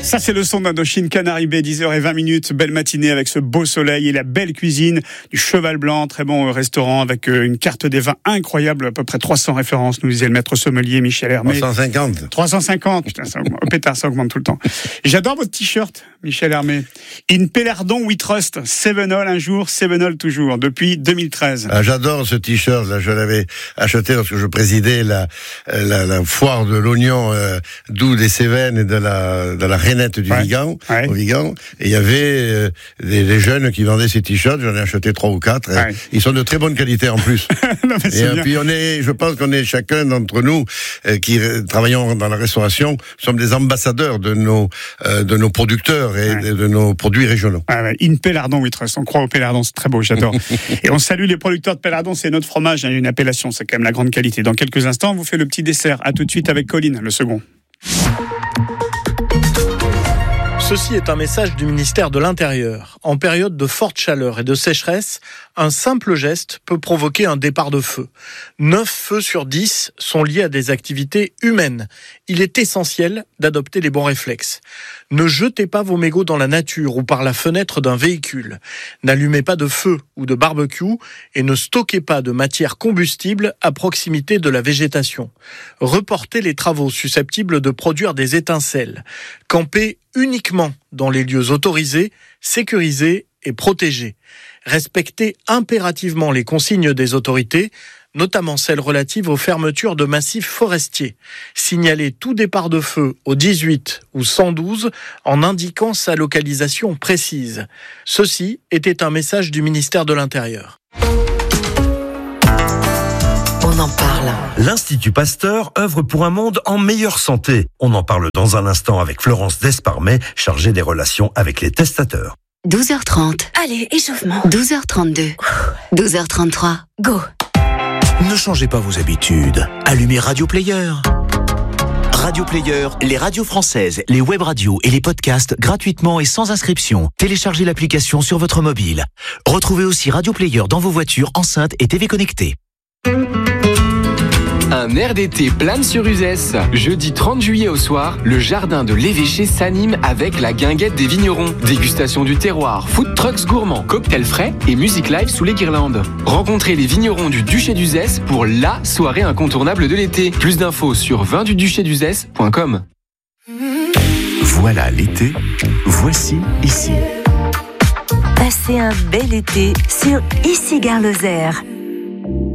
Ça, c'est le son d'Indochine Canary Bay, 10h20. Belle matinée avec ce beau soleil et la belle cuisine du Cheval Blanc. Très bon restaurant avec une carte des vins incroyable. À peu près 300 références, nous disait le maître sommelier Michel Hermé. 350. Putain, ça augmente. Au pétard, ça augmente tout le temps. Et j'adore votre t-shirt, Michel Hermé. In Pélardon, we trust. 7 all un jour, 7 all toujours. Depuis 2013. Ah, j'adore ce t-shirt. Là, je l'avais acheté lorsque je présidais la foire de l'oignon d'Oud des Cévennes et de la Rainette du Vigan, au Vigan. Et il y avait des jeunes qui vendaient ces t-shirts. J'en ai acheté 3 ou 4. Ils sont de très bonne qualité en plus. Non, mais et puis je pense qu'on est chacun d'entre nous qui travaillons dans la restauration, sommes des ambassadeurs de nos producteurs et de nos produits régionaux. In Pélardon, we trust. On croit au Pélardon, c'est très beau, j'adore. Et on salue les producteurs de Pélardon, c'est notre fromage, une appellation, c'est quand même la grande qualité. Dans quelques instants, on vous fait le petit dessert. À tout de suite avec Colline, le second. Ceci est un message du ministère de l'Intérieur. En période de forte chaleur et de sécheresse, un simple geste peut provoquer un départ de feu. 9 feux sur 10 sont liés à des activités humaines. Il est essentiel d'adopter les bons réflexes. Ne jetez pas vos mégots dans la nature ou par la fenêtre d'un véhicule. N'allumez pas de feu ou de barbecue et ne stockez pas de matière combustible à proximité de la végétation. Reportez les travaux susceptibles de produire des étincelles. Campez uniquement dans les lieux autorisés, sécurisés et protégés. Respectez impérativement les consignes des autorités, notamment celles relatives aux fermetures de massifs forestiers. Signalez tout départ de feu au 18 ou 112 en indiquant sa localisation précise. Ceci était un message du ministère de l'Intérieur. On en parle. L'Institut Pasteur œuvre pour un monde en meilleure santé. On en parle dans un instant avec Florence Desparmet, chargée des relations avec les testateurs. 12h30. Allez, échauffement. 12h32. 12h33. Go. Ne changez pas vos habitudes. Allumez Radio Player. Radio Player, les radios françaises, les web radios et les podcasts gratuitement et sans inscription. Téléchargez l'application sur votre mobile. Retrouvez aussi Radio Player dans vos voitures, enceintes et TV connectées. Un air d'été plane sur Uzès. Jeudi 30 juillet au soir, le jardin de l'Évêché s'anime avec la guinguette des vignerons. Dégustation du terroir, food trucks gourmands, cocktails frais et musique live sous les guirlandes. Rencontrez les vignerons du Duché d'Uzès pour la soirée incontournable de l'été. Plus d'infos sur vinduduchéduzès.com. Voilà l'été, voici ici. Passez un bel été sur Ici Gare Lozère.